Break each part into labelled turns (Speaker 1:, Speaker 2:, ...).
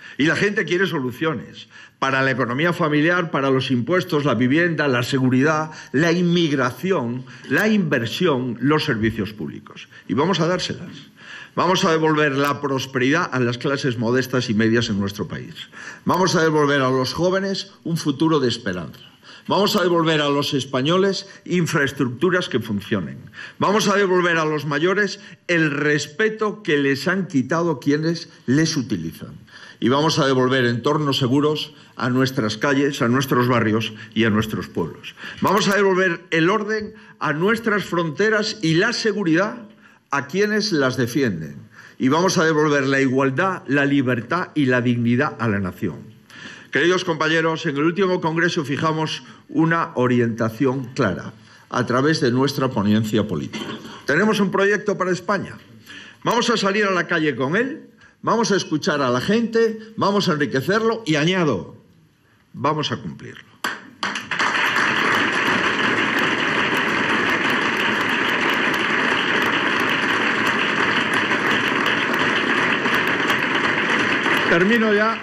Speaker 1: Y la gente quiere soluciones para la economía familiar, para los impuestos, la vivienda, la seguridad, la inmigración, la inversión, los servicios públicos. Y vamos a dárselas. Vamos a devolver la prosperidad a las clases modestas y medias en nuestro país. Vamos a devolver a los jóvenes un futuro de esperanza. Vamos a devolver a los españoles infraestructuras que funcionen. Vamos a devolver a los mayores el respeto que les han quitado quienes les utilizan. Y vamos a devolver entornos seguros a nuestras calles, a nuestros barrios y a nuestros pueblos. Vamos a devolver el orden a nuestras fronteras y la seguridad a quienes las defienden. Y vamos a devolver la igualdad, la libertad y la dignidad a la nación. Queridos compañeros, en el último Congreso fijamos una orientación clara a través de nuestra ponencia política. Tenemos un proyecto para España. Vamos a salir a la calle con él, vamos a escuchar a la gente, vamos a enriquecerlo y añado, vamos a cumplirlo. Termino ya.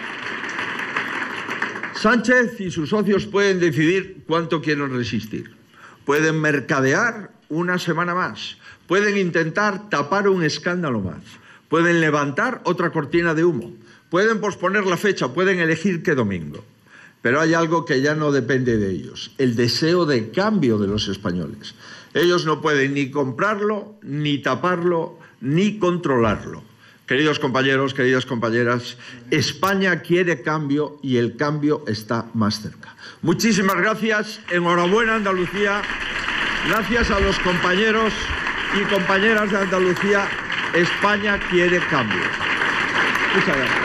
Speaker 1: Sánchez y sus socios pueden decidir cuánto quieren resistir. Pueden mercadear una semana más. Pueden intentar tapar un escándalo más. Pueden levantar otra cortina de humo. Pueden posponer la fecha. Pueden elegir qué domingo. Pero hay algo que ya no depende de ellos. El deseo de cambio de los españoles. Ellos no pueden ni comprarlo, ni taparlo, ni controlarlo. Queridos compañeros, queridas compañeras, España quiere cambio y el cambio está más cerca. Muchísimas gracias, enhorabuena Andalucía, gracias a los compañeros y compañeras de Andalucía, España quiere cambio. Muchas gracias.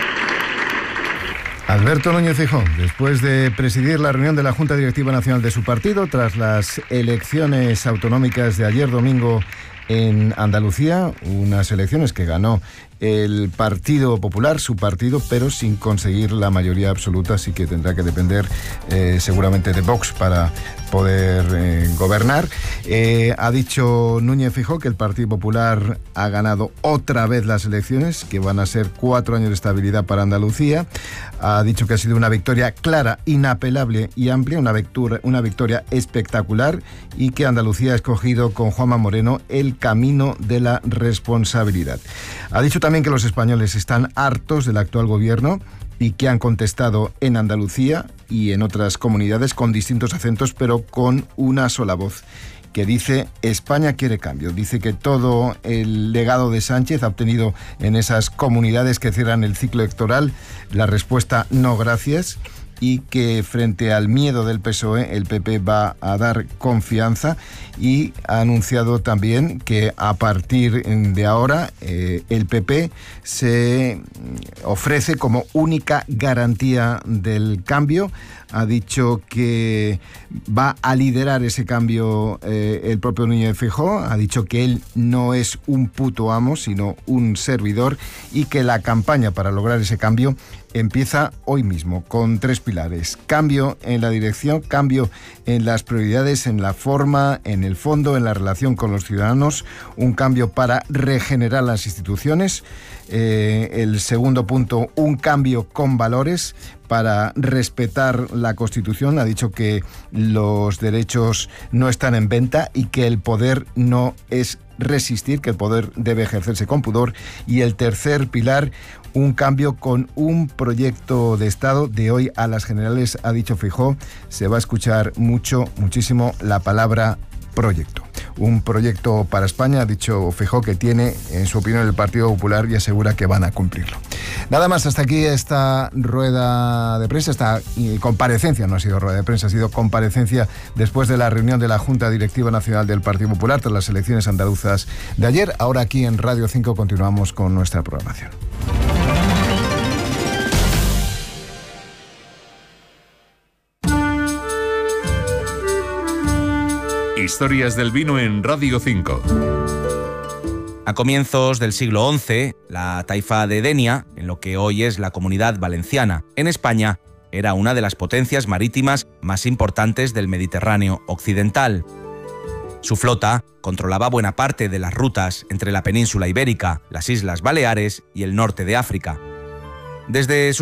Speaker 2: Alberto Núñez Feijóo, después de presidir la reunión de la Junta Directiva Nacional de su partido, tras las elecciones autonómicas de ayer domingo en Andalucía, unas elecciones que ganó el Partido Popular, su partido, pero sin conseguir la mayoría absoluta, así que tendrá que depender seguramente de Vox para poder gobernar. Ha dicho Núñez Feijóo que el Partido Popular ha ganado otra vez las elecciones, que van a ser 4 años de estabilidad para Andalucía. Ha dicho que ha sido una victoria clara, inapelable y amplia, una victoria espectacular, y que Andalucía ha escogido con Juanma Moreno el camino de la responsabilidad. Ha dicho también que los españoles están hartos del actual gobierno y que han contestado en Andalucía y en otras comunidades con distintos acentos, pero con una sola voz, que dice: España quiere cambio. Dice que todo el legado de Sánchez ha obtenido en esas comunidades que cierran el ciclo electoral la respuesta no gracias, y que frente al miedo del PSOE el PP va a dar confianza, y ha anunciado también que a partir de ahora el PP se ofrece como única garantía del cambio. Ha dicho que va a liderar ese cambio el propio Núñez Feijóo. Ha dicho que él no es un puto amo, sino un servidor, y que la campaña para lograr ese cambio empieza hoy mismo, con 3 pilares: cambio en la dirección, cambio en las prioridades, en la forma, en el fondo, en la relación con los ciudadanos, un cambio para regenerar las instituciones. El segundo punto, un cambio con valores para respetar la Constitución. Ha dicho que los derechos no están en venta y que el poder no es resistir, que el poder debe ejercerse con pudor. Y el tercer pilar, un cambio con un proyecto de Estado. De hoy a las generales, ha dicho Feijóo, se va a escuchar muchísimo la palabra proyecto. Un proyecto para España, ha dicho Feijóo, que tiene, en su opinión, el Partido Popular, y asegura que van a cumplirlo. Nada más, hasta aquí esta rueda de prensa, esta comparecencia, no ha sido rueda de prensa, ha sido comparecencia después de la reunión de la Junta Directiva Nacional del Partido Popular tras las elecciones andaluzas de ayer. Ahora aquí en Radio 5 continuamos con nuestra programación.
Speaker 3: Historias del vino en Radio 5.
Speaker 4: A comienzos del siglo XI, la taifa de Denia, en lo que hoy es la Comunidad Valenciana, en España, era una de las potencias marítimas más importantes del Mediterráneo occidental. Su flota controlaba buena parte de las rutas entre la península ibérica, las Islas Baleares y el norte de África. Desde su